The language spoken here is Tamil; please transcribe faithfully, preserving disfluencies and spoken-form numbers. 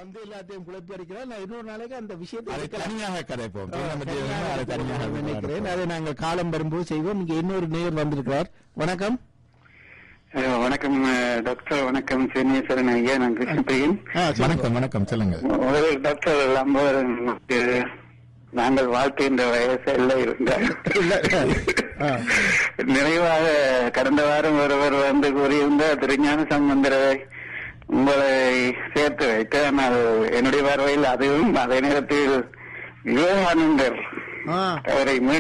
வந்து எல்லாத்தையும் குழப்பி அடிக்கிறார். நான் இன்னொரு நாளைக்கு அந்த விஷயத்தை தனியாக கதைப்போம் நினைக்கிறேன். அதை நாங்கள் காலம் வரும்போது செய்வோம். இங்க இன்னொரு நேயர் வந்திருக்கிறார். வணக்கம். வணக்கம் டாக்டர். வணக்கம் சீனியேஸ்வரன் ஐயா. நான் கிருஷ்ணபிரியன். வணக்கம். வணக்கம். சொல்லுங்க. ஒரு டாக்டர் லம்போதரன், நாங்கள் வாழ்க்கைன்ற வயசில் இருந்தார். நிறைவாக கடந்த வாரம் ஒருவர் வந்து கூறியிருந்தார், திருஞான சம்பந்தரை உங்களை சேர்த்து வைத்து. ஆனால் என்னுடைய பார்வையில் அதுவும் அதே நேரத்தில் விவேகானந்தர் அவரை